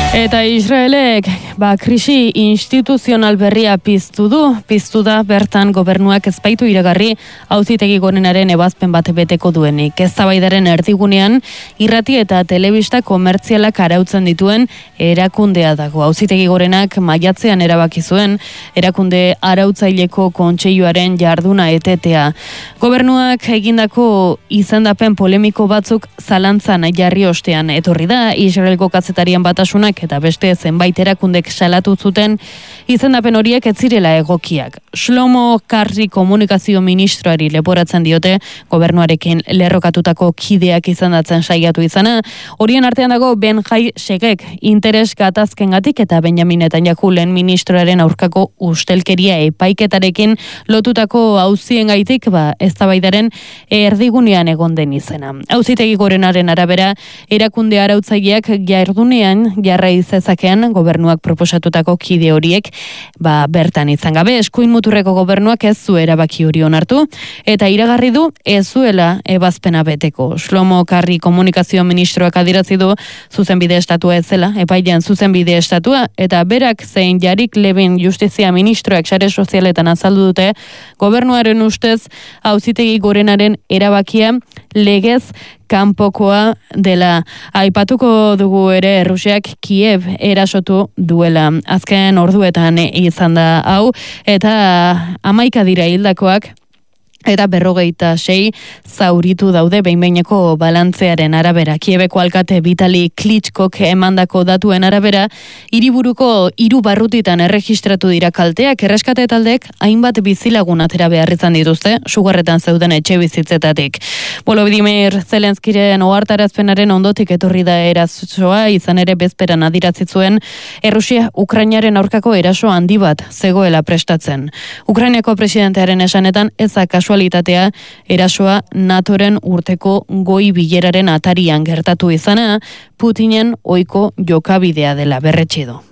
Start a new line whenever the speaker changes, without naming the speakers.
Eta Israelek krisi instituzional berria piztu da bertan gobernuak ezbaitu iragarri Auzitegi Gorenaren ebazpen bat beteko duenik. Eztabaidaren erdigunean irrati eta telebista komertzialak arautzen dituen erakundea dago. Auzitegi Gorenak maiatzean erabaki zuen erakunde arautzaileko kontseiluaren jarduna etetea. Gobernuak egindako izendapen polemiko batzuk zalantzan jarri ostean etorri da Israelgo kazetarien batasunak eta beste zenbait erakundek salatu zuten izendapen horiek ez zirela egokiak. Shlomo Karri komunikazio ministroari leporatzen diote gobernuarekin lerrokatutako kideak izendatzen saiatu izana. Horien artean dago Ben Jai Segek interes gatazkengatik eta Benjamin Netanyahu lehen ministroaren aurkako ustelkeria epaiketarekin lotutako auziengaitik eztabaidaren erdigunean egon den izena. Auzitegi Gorenaren arabera erakunde arautzaileak jardunean jarrai zezakean gobernuak proposatutako kide horiek bertan izan gabe. Eskuin muturreko gobernuak ez zu erabaki hori onartu eta iragarri du ez zuela ebazpena beteko. Shlomo Karri komunikazio ministroak adierazi du zuzenbide estatua ez zela, epailean zuzenbide estatua, eta berak zein Yarik Levin justizia ministroak sare sozialetan azaldu dute gobernuaren ustez Auzitegi Gorenaren erabakia legez kanpokoa dela. Aipatuko dugu ere Errusiak Kiev erasotu duela. Azken orduetan izan da hau, eta 11 dira hildakoak eta 46 zauritu daude behin-behineko balantzearen arabera. Kiebeko alkate Vitali Klitschkok emandako datuen arabera, hiriburuko 3 barrutitan erregistratu dira kalteak. Erreskate taldeek hainbat bizilagun atera behar izan dituzte, sugarretan zeuden etxe bizitzetatik. Volodymyr Zelenskiren ohartarazpenaren ondotik etorri da erasoa, izan ere bezperan adierazi zuen Errusia Ukrainaren aurkako eraso handi bat zegoela prestatzen. Ukrainako presidentearen esanetan eza kasualitatea erasoa NATOren urteko goi bileraren atarian gertatu izana, Putinen ohiko jokabidea dela berretsi du.